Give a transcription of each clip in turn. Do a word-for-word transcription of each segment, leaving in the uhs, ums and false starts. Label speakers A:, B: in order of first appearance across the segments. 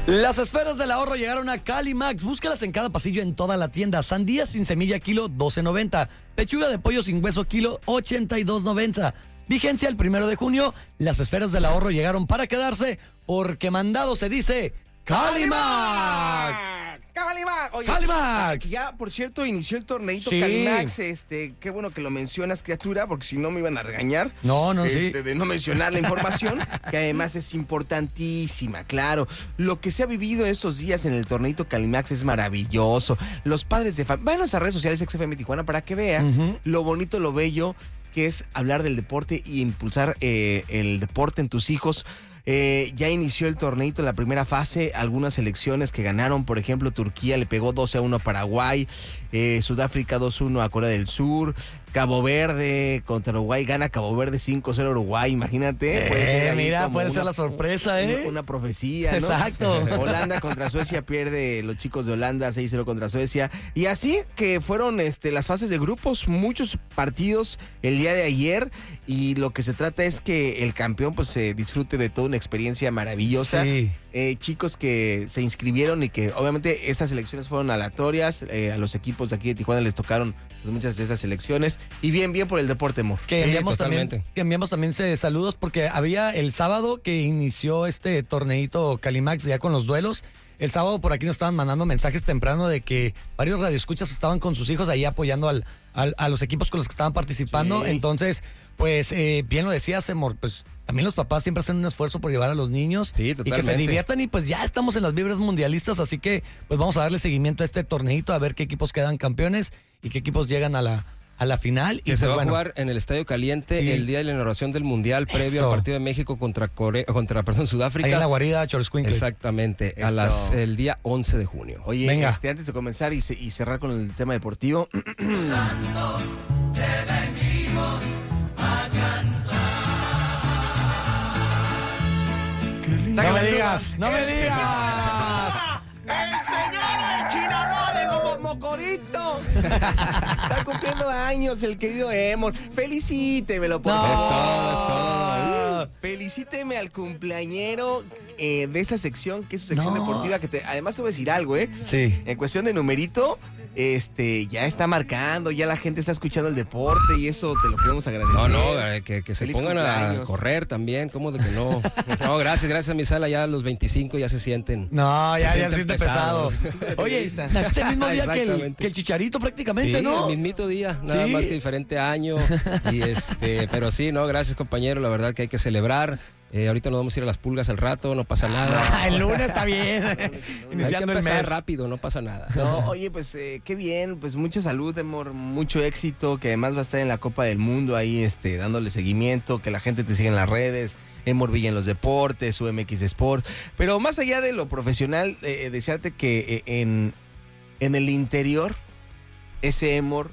A: Las esferas del ahorro llegaron a Calimax. Búscalas en cada pasillo en toda la tienda. Sandía sin semilla kilo doce noventa. Pechuga de pollo sin hueso kilo ochenta y dos noventa. Vigencia el primero de junio. Las esferas del ahorro llegaron para quedarse porque mandado se dice Calimax.
B: Calimax. Oye,
A: Calimax.
B: Ya, por cierto, inició el torneito
A: Sí.
B: Calimax. Este, qué bueno que lo mencionas, criatura, porque si no me iban a regañar.
A: No, no,
B: este,
A: sí.
B: De no mencionar la información, que además es importantísima, claro. Lo que se ha vivido en estos días en el torneito Calimax es maravilloso. Los padres de familia. Vayan a nuestras redes sociales X F M Tijuana para que vean
A: Uh-huh.
B: lo bonito, lo bello que es hablar del deporte y impulsar eh, el deporte en tus hijos. Eh, ya inició el torneito en la primera fase, algunas selecciones que ganaron, por ejemplo, Turquía le pegó doce a uno a Paraguay, eh, Sudáfrica dos uno a Corea del Sur, Cabo Verde contra Uruguay, gana Cabo Verde cinco cero a Uruguay, imagínate.
A: Eh,
B: puede ser ahí
A: mira,
B: como
A: puede
B: una,
A: ser la sorpresa, ¿eh?
B: Una, una profecía, ¿no?
A: Exacto.
B: Holanda contra Suecia, pierde los chicos de Holanda seis cero contra Suecia, y así que fueron este, las fases de grupos, muchos partidos el día de ayer, y lo que se trata es que el campeón pues se disfrute de toda una experiencia maravillosa.
A: Sí.
B: Eh, chicos que se inscribieron y que obviamente estas selecciones fueron aleatorias, eh, a los equipos de aquí de Tijuana les tocaron pues, muchas de esas selecciones, y bien, bien por el deporte, amor.
A: Que
C: Sí,
A: enviamos también,
C: totalmente.
A: que enviamos también eh, saludos porque había el sábado que inició este torneito Calimax ya con los duelos. El sábado por aquí nos estaban mandando mensajes temprano de que varios radioescuchas estaban con sus hijos ahí apoyando al, al- a los equipos con los que estaban participando.
B: Sí.
A: Entonces, pues eh, bien lo decías, amor, pues también los papás siempre hacen un esfuerzo por llevar a los niños
C: Sí,
A: y que se
C: totalmente.
A: diviertan, y pues ya estamos en las vibras mundialistas, así que pues vamos a darle seguimiento a este torneito, a ver qué equipos quedan campeones y qué equipos llegan a la, a la final.
C: Que
A: y
C: se
A: pues,
C: va
A: bueno,
C: a jugar en el Estadio Caliente
A: Sí.
C: el día de la inauguración del Mundial, previo
A: Eso.
C: al partido de México contra Corea, contra perdón, Sudáfrica.
A: ahí en la guarida Choroscuincle.
C: Exactamente, a
B: Eso.
C: las el día once de junio.
B: Oye,
A: Venga.
B: este, antes de comenzar y, ce- y cerrar con el tema deportivo,
A: No me digas, no me digas.
B: ¡El señor del Chinalole como mocorito! Está cumpliendo años el querido Emor. Felicítemelo, por
A: No.
B: favor.
C: Es todo, es todo.
B: Felicíteme al cumpleañero eh, de esa sección, que es su sección
A: No.
B: deportiva, que te, además te voy a decir algo, ¿eh?
A: Sí.
B: En cuestión de numerito, este, ya está marcando, ya la gente está escuchando el deporte y eso te lo queremos agradecer.
C: No, no, eh, que, que se
B: Feliz
C: pongan a
B: cumpleaños.
C: correr también, ¿cómo de que no? No, gracias, gracias a mi sala, ya a los veinticinco ya se sienten.
A: No, ya,
C: Se
A: ya se siente
C: sienten
A: pesado.
C: pesados.
A: Oye, naciste el mismo día que el,
C: Exactamente.
A: que el Chicharito prácticamente,
C: Sí,
A: ¿no?
C: el mismito día, nada
A: Sí.
C: más que diferente año. Y este, pero sí, no, gracias compañero, la verdad que hay que celebrar. Eh, ahorita nos vamos a ir a las pulgas al rato, no pasa nada.
A: Ah, el lunes está bien.
C: Hay que
A: Iniciando el
C: empezar
A: mes.
C: rápido, no pasa nada.
B: No, oye, pues eh, qué bien, pues mucha salud, amor, mucho éxito, que además va a estar en la Copa del Mundo ahí, este, dándole seguimiento, que la gente te siga en las redes, Emor Villa en los deportes, U M X Sport, pero más allá de lo profesional, eh, desearte que eh, en, en el interior, ese Emor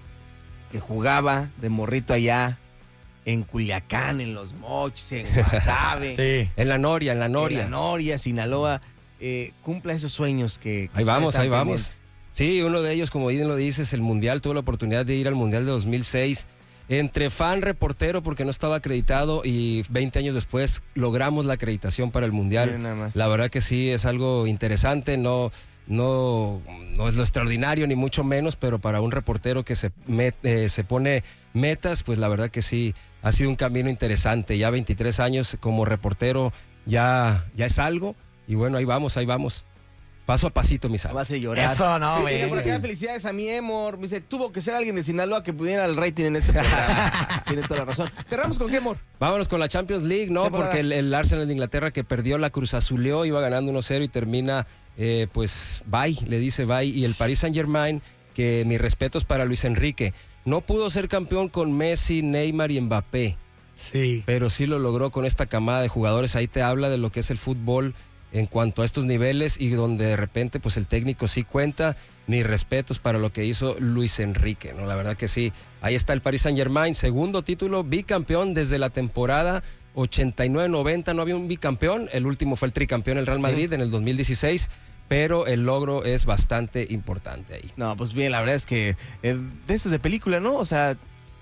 B: que jugaba de morrito allá, en Culiacán, en Los Mochis, en Guasave,
A: Sí.
C: En la Noria, en la Noria.
B: en la Noria, Sinaloa, eh, cumpla esos sueños que... que
C: Ahí vamos,
B: están
C: ahí vamos.
B: pendientes.
C: Sí, uno de ellos, como bien lo dices, el Mundial, tuve la oportunidad de ir al Mundial de dos mil seis. Entre fan, reportero, porque no estaba acreditado, y veinte años después logramos la acreditación para el Mundial.
B: Miren nada más.
C: La verdad que sí, es algo interesante, no, no, no es lo extraordinario ni mucho menos, pero para un reportero que se, met- eh, se pone metas, pues la verdad que sí, ha sido un camino interesante. Ya veintitrés años como reportero ya, ya es algo, y bueno, ahí vamos, ahí vamos. Paso a pasito, mis
B: Me
C: amigos.
B: vas a llorar.
A: Eso no,
B: Sí,
A: güey.
B: mira, por acá, felicidades a mi Emor. Me dice, tuvo que ser alguien de Sinaloa que pudiera el rating en este programa. Tiene toda la razón. Cerramos con qué, Emor.
C: Vámonos con la Champions League, ¿no?
B: Temporada.
C: Porque el, el Arsenal de Inglaterra que perdió la Cruz Azuleó, iba ganando uno cero y termina, eh, pues, bye, le dice bye. Y el Paris Saint Germain, que mis respetos para Luis Enrique, no pudo ser campeón con Messi, Neymar y Mbappé,
A: Sí.
C: pero sí lo logró con esta camada de jugadores. Ahí te habla de lo que es el fútbol en cuanto a estos niveles, y donde de repente pues el técnico sí cuenta. Mis respetos para lo que hizo Luis Enrique, ¿no? La verdad que sí. Ahí está el Paris Saint Germain, segundo título, bicampeón desde la temporada ochenta y nueve noventa, no había un bicampeón, el último fue el tricampeón, el Real Madrid,
B: Sí.
C: en el dos mil dieciséis, pero el logro es bastante importante ahí.
B: No, pues bien, la verdad es que eh, de estos de película, ¿no? O sea,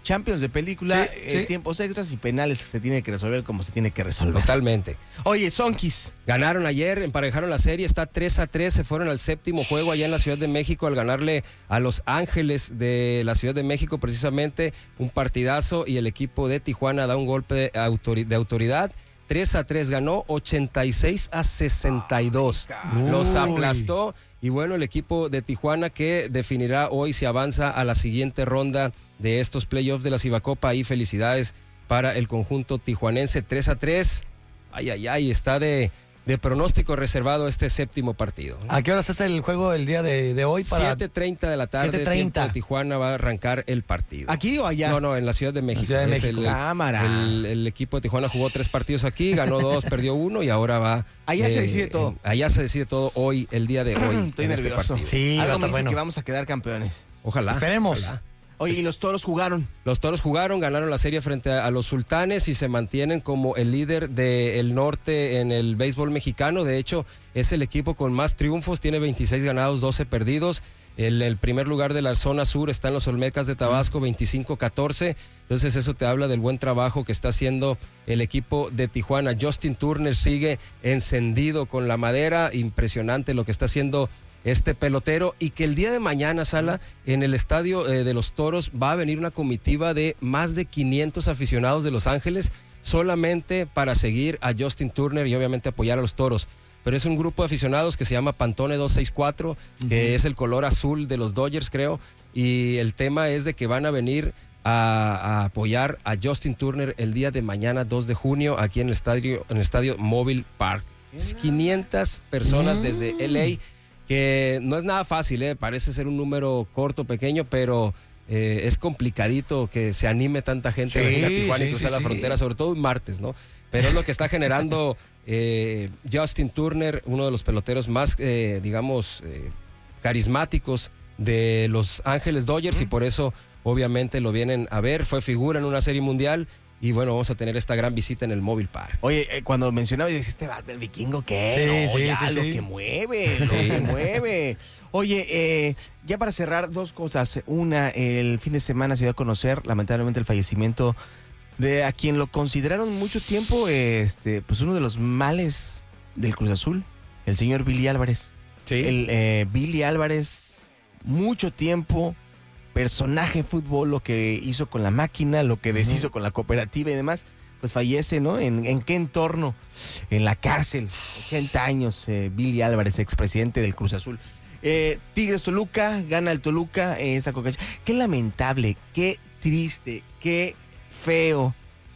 B: Champions de película,
A: Sí,
B: eh,
A: sí.
B: tiempos extras y penales que se tiene que resolver como se tiene que resolver.
C: Totalmente.
B: Oye, Sonkis.
C: Ganaron ayer, emparejaron la serie, está tres a tres, se fueron al séptimo juego allá en la Ciudad de México al ganarle a Los Ángeles de la Ciudad de México, precisamente un partidazo, y el equipo de Tijuana da un golpe de, autori- de autoridad. tres a tres ganó, ochenta y seis a sesenta y dos.
A: Uy.
C: Los aplastó, y bueno, el equipo de Tijuana que definirá hoy si avanza a la siguiente ronda de estos playoffs de la Cibacopa. Y felicidades para el conjunto tijuanense, tres a tres. Ay, ay, ay, está de, de pronóstico reservado este séptimo partido, ¿no?
A: ¿A qué horas es el juego el día de, de hoy? Para
C: siete treinta de la tarde,
A: siete treinta.
C: tiempo de Tijuana, va a arrancar el partido.
B: ¿Aquí o allá?
C: No, no, en la Ciudad de México.
A: Ciudad de
C: Es
A: México.
C: El, el-
B: Cámara.
C: el- el equipo de Tijuana jugó tres partidos aquí, ganó dos, perdió uno, y ahora va...
B: Allá se decide todo.
C: en- allá se decide todo hoy, el día de hoy.
B: Estoy
C: en
B: nervioso.
C: Este partido.
A: Sí, va a
B: Algo
A: estar
B: me dice
A: bueno.
B: que vamos a quedar campeones.
C: Ojalá.
A: Esperemos.
C: ojalá.
B: Oye, y los toros jugaron.
C: Los Toros jugaron, ganaron la serie frente a, a los Sultanes y se mantienen como el líder del norte en el béisbol mexicano. De hecho, es el equipo con más triunfos, tiene veintiséis ganados, doce perdidos. El, el primer lugar de la zona sur están los Olmecas de Tabasco, veinticinco catorce. Entonces eso te habla del buen trabajo que está haciendo el equipo de Tijuana. Justin Turner sigue encendido con la madera, impresionante lo que está haciendo este pelotero, y que el día de mañana, Sala, en el estadio eh, de los Toros va a venir una comitiva de más de quinientos aficionados de Los Ángeles solamente para seguir a Justin Turner y obviamente apoyar a los Toros. Pero es un grupo de aficionados que se llama Pantone doscientos sesenta y cuatro, uh-huh. que es el color azul de los Dodgers, creo, y el tema es de que van a venir a, a apoyar a Justin Turner el día de mañana, dos de junio, aquí en el estadio, en el estadio Mobile Park. quinientas personas desde L A, que no es nada fácil, ¿eh? Parece ser un número corto, pequeño, pero eh, es complicadito que se anime tanta gente
A: Sí,
C: a venir a Tijuana
A: sí,
C: y cruzar
A: sí,
C: la
A: sí.
C: frontera, sobre todo un martes, ¿no? Pero es lo que está generando eh, Justin Turner, uno de los peloteros más, eh, digamos, eh, carismáticos de Los Ángeles Dodgers, uh-huh. y por eso obviamente lo vienen a ver. Fue figura en una serie mundial. Y bueno, vamos a tener esta gran visita en el Mobile Park.
B: Oye, eh, cuando mencionabas, decías, este va del vikingo, ¿qué?
A: Sí,
B: No,
A: sí,
B: ya
A: sí,
B: lo
A: sí.
B: que mueve, lo que mueve. Oye, eh, ya para cerrar, dos cosas. Una, el fin de semana se dio a conocer, lamentablemente, el fallecimiento de a quien lo consideraron mucho tiempo, este, pues uno de los males del Cruz Azul, el señor Billy Álvarez.
C: Sí.
B: El eh, Billy Álvarez, mucho tiempo, personaje en fútbol, lo que hizo con la máquina, lo que deshizo uh-huh. con la cooperativa y demás, pues fallece, ¿no? ¿En, en qué entorno? En la cárcel, ochenta años, eh, Billy Álvarez, expresidente del Cruz Azul. Eh, Tigres Toluca, gana el Toluca, eh, esa coca. Qué lamentable, qué triste, qué feo.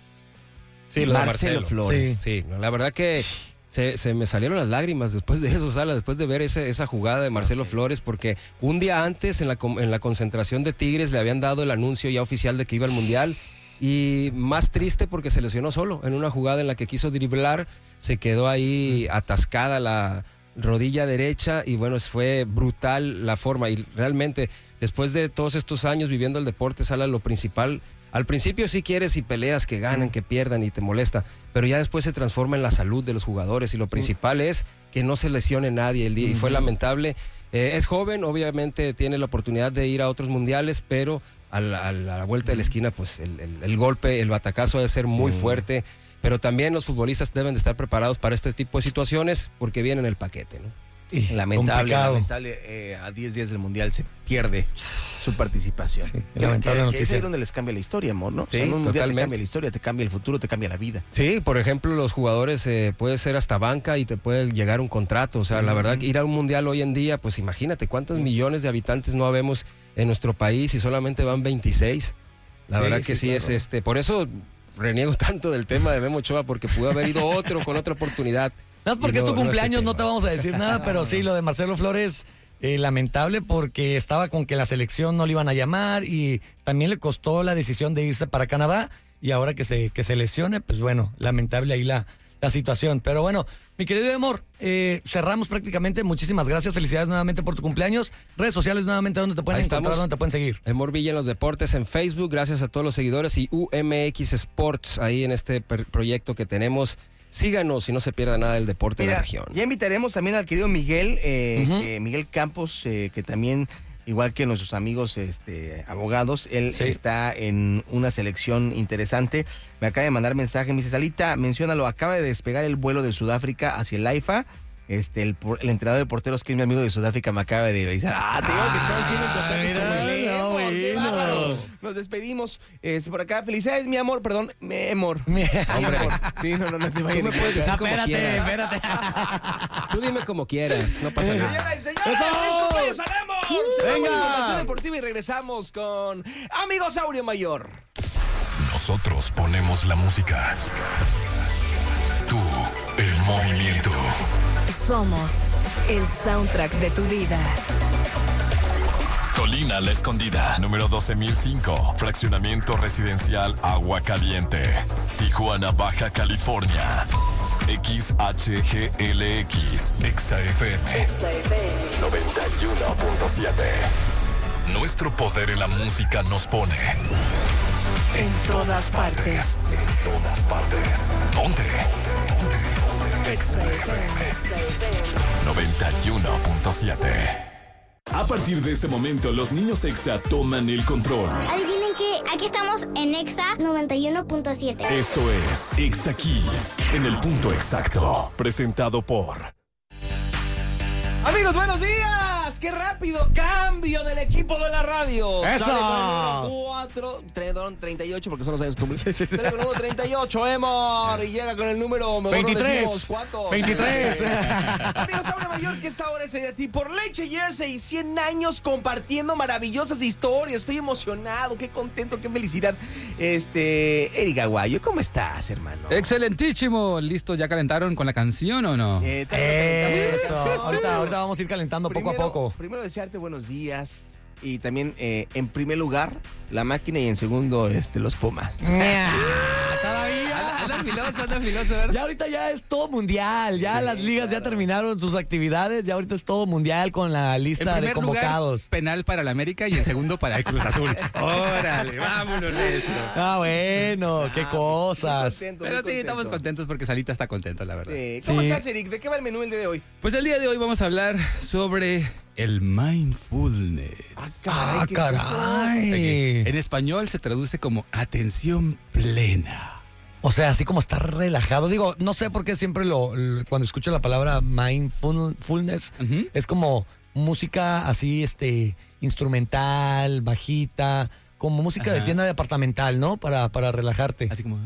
C: Sí, lo de
B: Marcelo
C: Marcelo
B: Flores.
C: Sí, sí, no, la verdad que se, se me salieron las lágrimas después de eso, Sala, después de ver ese, esa jugada de Marcelo okay. Flores, porque un día antes en la, en la concentración de Tigres le habían dado el anuncio ya oficial de que iba al Mundial, y más triste porque se lesionó solo en una jugada en la que quiso driblar, se quedó ahí atascada la rodilla derecha, y bueno, fue brutal la forma, y realmente después de todos estos años viviendo el deporte, Sala, lo principal... Al principio sí quieres y peleas que ganen, que pierdan y te molesta, pero ya después se transforma en la salud de los jugadores, y lo sí. principal es que no se lesione nadie el día, uh-huh. y fue lamentable. Eh, es joven, obviamente tiene la oportunidad de ir a otros mundiales, pero a la, a la vuelta uh-huh. de la esquina, pues el, el, el golpe, el batacazo debe ser muy sí. fuerte, pero también los futbolistas deben de estar preparados para este tipo de situaciones porque vienen el paquete, ¿no?
B: Y lamentable, complicado. lamentable, eh, a diez días del Mundial se pierde su participación. Sí, que, lamentable que, que es ahí donde les cambia la historia, amor, ¿no?
C: Sí,
B: o sea, en un
C: totalmente.
B: Mundial te cambia la historia, te cambia el futuro, te cambia la vida.
C: Sí, por ejemplo, los jugadores eh, puede ser hasta banca y te puede llegar un contrato. O sea, uh-huh. la verdad que ir a un Mundial hoy en día, pues imagínate cuántos uh-huh. millones de habitantes no habemos en nuestro país y solamente van veintiséis. La sí, verdad que sí, sí claro. es este. Por eso reniego tanto del tema de Memo Ochoa, porque pudo haber ido otro con otra oportunidad.
A: No, porque es tu cumpleaños, no, no te vamos a decir nada, pero sí, lo de Marcelo Flores, eh, lamentable, porque estaba con que la selección no le iban a llamar, y también le costó la decisión de irse para Canadá, y ahora que se, que se lesione, pues bueno, lamentable ahí la, la situación. Pero bueno, mi querido Emor, eh, cerramos prácticamente. Muchísimas gracias, felicidades nuevamente por tu cumpleaños. Redes sociales nuevamente, ¿dónde te pueden
C: ahí
A: encontrar,
C: estamos.
A: dónde te pueden seguir?
C: Emor Villa en los deportes en Facebook, gracias a todos los seguidores, y U M X Sports ahí en este per- proyecto que tenemos. Síganos y no se pierda nada del deporte. Mira, en la región.
B: Ya invitaremos también al querido Miguel, eh, uh-huh. eh, Miguel Campos, eh, que también igual que nuestros amigos este, abogados. Él
A: Sí.
B: está en una selección interesante. Me acaba de mandar mensaje, me dice, Salita, menciónalo, acaba de despegar el vuelo de Sudáfrica hacia el AIFA. Este, el, por- el entrenador de porteros, que es mi amigo de Sudáfrica, me acaba de avisar. Ah, te digo que todos tienen contactos
A: mira,
B: como el
A: no,
B: Emor, qué
A: bueno.
B: bárbaro. Nos despedimos. Este, por acá, felicidades, mi amor, perdón, mi amor.
A: Mi-
B: Hombre, sí, no, no, no se vayan.
C: Tú me puedes decir
A: Ah,
C: como
A: espérate,
C: quieras.
A: espérate.
C: Tú dime como quieras, no pasa nada.
B: Señoras y señores,
A: ¡Eso!
B: feliz cumpleaños al Emor. Se va con
A: ¡Venga!
B: información deportiva y regresamos con Amigosaurio Mayor.
D: Nosotros ponemos la música. Tú, el movimiento.
E: Somos el soundtrack de tu vida.
D: Colina La Escondida, número doce mil cinco. Fraccionamiento residencial Agua Caliente. Tijuana, Baja California. X H G L X. Exa F M. noventa y uno punto siete. Nuestro poder en la música nos pone
E: En todas partes.
D: En todas partes. Ponte. Exa F M. noventa y uno punto siete.
F: A partir de este momento, los niños EXA toman el control.
G: Adivinen que aquí estamos en Exa noventa y uno punto siete.
F: Esto es EXA Kids, en el punto exacto. Presentado por...
B: Amigos, buenos días. Qué rápido cambio del equipo de la radio.
A: ¡Eso!
B: Sale con el número cuatro, perdón, treinta y ocho, porque son los años cumplidos. Sale con el número treinta y ocho, Emor. Y llega con el número... mejor no
A: veintitrés.
B: decimos ¿cuántos?
A: veintitrés.
B: Amigos, Aura Mayor, que esta hora es traída a ti por Leche Jersey. cien años compartiendo maravillosas historias. Estoy emocionado, qué contento, qué felicidad. Este, Eric Aguayo, ¿cómo estás, hermano?
H: Excelentísimo. ¿Listo? ¿Ya calentaron con la canción o no?
B: Eh, te-
A: Eso. Ahorita, ahorita vamos a ir calentando poco a
B: Primero-
A: poco.
B: Primero desearte buenos días. Y también, eh, en primer lugar, la máquina y en segundo, este, los Pumas.
A: Todavía.
H: Anda filoso, anda filoso, ¿verdad?
A: Ya ahorita ya es todo mundial, ya las ligas ya terminaron sus actividades, ya ahorita es todo mundial con la
H: En
A: lista de
H: primer lugar,
A: convocados.
H: penal para la América y en segundo para el Cruz Azul. Órale, vámonos, Recio.
A: Ah, bueno, qué cosas.
B: Contento,
H: Pero
B: muy
H: sí,
B: contento.
H: estamos contentos porque Salita está contento, la verdad.
B: Sí. ¿Cómo
A: Sí.
B: estás, Eric? ¿De qué va el menú el día de hoy?
H: Pues el día de hoy vamos a hablar sobre el mindfulness.
A: Ah,
B: ¿qué es eso?
A: caray.
H: En español se traduce como atención plena.
A: O sea, así como estar relajado. Digo, no sé por qué siempre lo, lo- cuando escucho la palabra mindfulness,
H: Ujú.
A: es como música así, este, instrumental, bajita, como música de
H: Ajá.
A: tienda departamental, ¿no? Para, para relajarte.
H: Así como...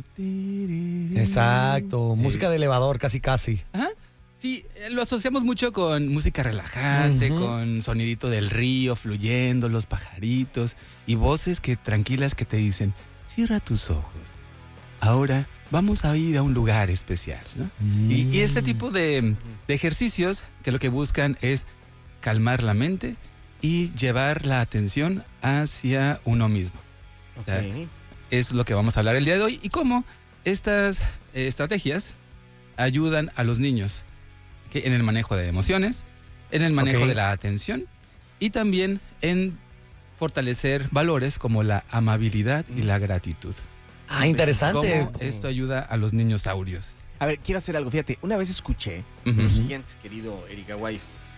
A: Exacto,
H: Sí.
A: música de elevador, casi casi.
H: Ajá. Sí, eh, lo asociamos mucho con música relajante,
A: Ujú.
H: con sonidito del río fluyendo, los pajaritos y voces que tranquilas que te dicen, cierra tus ojos. Ahora vamos a ir a un lugar especial, ¿no? Y, y este tipo de, de ejercicios que lo que buscan es calmar la mente y llevar la atención hacia uno mismo. O sea,
B: Ok.
H: es lo que vamos a hablar el día de hoy y cómo estas eh, estrategias ayudan a los niños que en el manejo de emociones, en el manejo
A: Ok.
H: de la atención y también en fortalecer valores como la amabilidad y la gratitud.
A: Ah, interesante.
H: Cómo esto ayuda a los niños saurios.
B: A ver, quiero hacer algo. Fíjate, una vez escuché
H: Ujú.
B: lo siguiente, querido Eric Aguayo.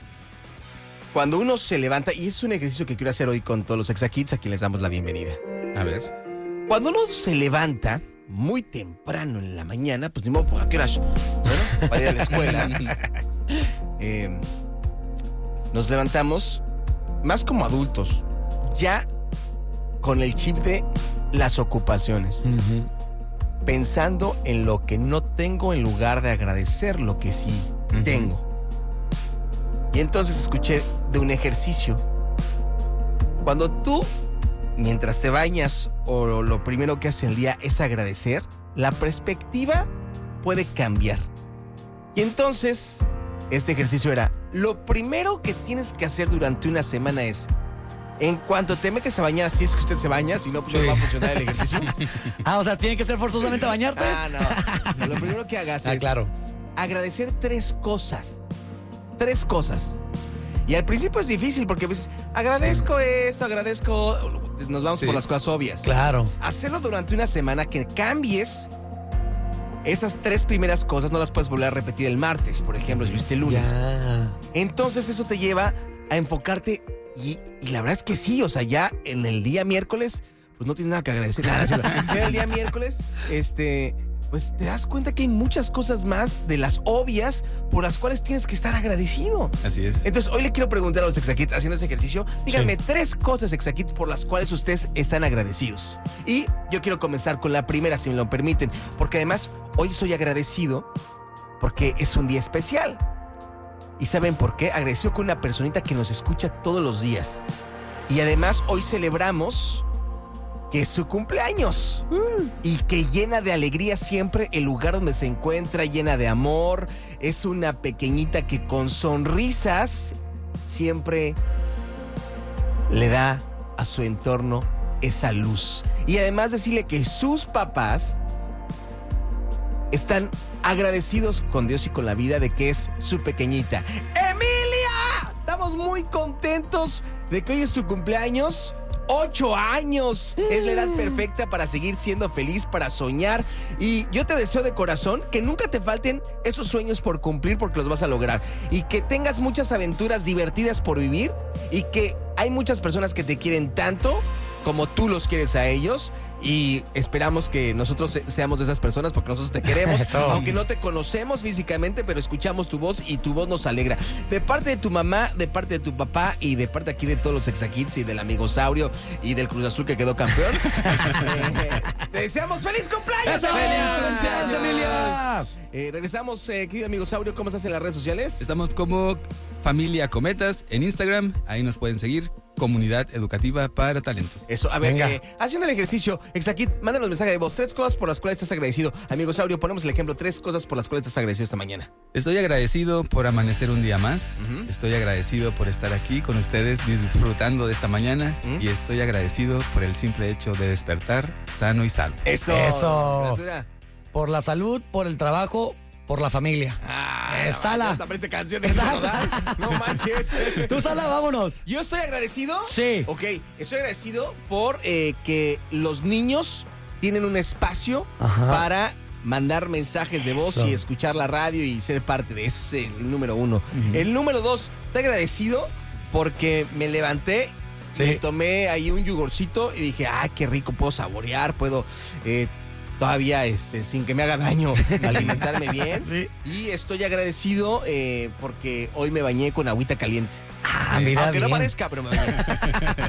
B: Cuando uno se levanta, y es un ejercicio que quiero hacer hoy con todos los Exa Kids, a quien les damos la bienvenida.
H: A ver.
B: Cuando uno se levanta muy temprano en la mañana, pues ni modo, pues, ¿a qué horas? Bueno, para ir a la escuela. eh, nos levantamos más como adultos, ya con el chip de las ocupaciones,
A: Ujú.
B: pensando en lo que no tengo en lugar de agradecer lo que sí
H: Ujú.
B: tengo. Y entonces escuché de un ejercicio. Cuando tú, mientras te bañas o lo primero que haces el día es agradecer, la perspectiva puede cambiar. Y entonces, este ejercicio era, lo primero que tienes que hacer durante una semana es, en cuanto te metes a bañar, si es que usted se baña, si no, pues
A: Sí.
B: no va a funcionar el ejercicio.
A: Ah, o sea, ¿tiene que ser forzosamente bañarte?
B: Ah, no. O sea, lo primero que hagas
A: Ah,
B: es
A: claro.
B: agradecer tres cosas. Tres cosas. Y al principio es difícil porque pues, agradezco esto, agradezco... Nos vamos
H: Sí.
B: por las cosas obvias.
A: Claro.
B: Hacerlo durante una semana, que cambies esas tres primeras cosas, no las puedes volver a repetir el martes, por ejemplo, si lo hiciste el lunes.
A: Ya.
B: Entonces eso te lleva a enfocarte Y, y la verdad es que sí, o sea, ya en el día miércoles, pues no tienes nada que agradecer. Nada, ya el día miércoles, este... pues te das cuenta que hay muchas cosas más de las obvias por las cuales tienes que estar agradecido.
H: Así es.
B: Entonces, hoy le quiero preguntar a los Exakits haciendo ese ejercicio, díganme sí. tres cosas, Exakits, por las cuales ustedes están agradecidos. Y yo quiero comenzar con la primera, si me lo permiten, porque además hoy soy agradecido porque es un día especial. ¿Y saben por qué? Agradecido con una personita que nos escucha todos los días. Y además hoy celebramos que es su cumpleaños mm. y que llena de alegría siempre el lugar donde se encuentra, llena de amor. Es una pequeñita que con sonrisas siempre le da a su entorno esa luz. Y además decirle que sus papás están agradecidos con Dios y con la vida de que es su pequeñita. ¡Emilia! Estamos muy contentos de que hoy es tu cumpleaños. Ocho años es la edad perfecta para seguir siendo feliz, para soñar. Y yo te deseo de corazón que nunca te falten esos sueños por cumplir, porque los vas a lograr. Y que tengas muchas aventuras divertidas por vivir. Y que hay muchas personas que te quieren tanto como tú los quieres a ellos. Y esperamos que nosotros seamos de esas personas, porque nosotros te queremos. Eso. Aunque no te conocemos físicamente, pero escuchamos tu voz y tu voz nos alegra. De parte de tu mamá, de parte de tu papá y de parte aquí de todos los Exakits y del Amigosaurio y del Cruz Azul que quedó campeón, eh, te deseamos ¡feliz cumpleaños!
A: ¡Eso! ¡Feliz cumpleaños, Emilia!
B: Eh, regresamos, eh, querido Amigosaurio, ¿cómo estás en las redes sociales?
H: Estamos como Familia Cometas en Instagram, ahí nos pueden seguir. Comunidad Educativa para Talentos.
B: Eso, a ver, eh, haciendo el ejercicio, Exakit, mándanos mensaje de voz. Tres cosas por las cuales estás agradecido. Amigosaurio, ponemos el ejemplo. Tres cosas por las cuales estás agradecido esta mañana.
H: Estoy agradecido por amanecer un día más. Uh-huh. Estoy agradecido por estar aquí con ustedes disfrutando de esta mañana. Uh-huh. Y estoy agradecido por el simple hecho de despertar sano y salvo.
A: Eso. Eso. Por la salud, por el trabajo, por la familia.
B: Ah,
A: eh, Sala.
B: Hasta parece canción de eso, no manches.
A: Tú, Sala, vámonos.
B: ¿Yo estoy agradecido?
A: Sí.
B: Ok, estoy agradecido por eh, que los niños tienen un espacio Ajá. para mandar mensajes de voz eso. Y escuchar la radio y ser parte de ese, el número uno. Uh-huh. El número dos, estoy agradecido porque me levanté, sí. me tomé ahí un yogurcito y dije, ah, qué rico, puedo saborear, puedo... Eh, todavía este, sin que me haga daño alimentarme bien. Sí. Y estoy agradecido eh, porque hoy me bañé con agüita caliente.
A: Ah, mira,
B: aunque
A: bien.
B: no parezca, pero me bañé.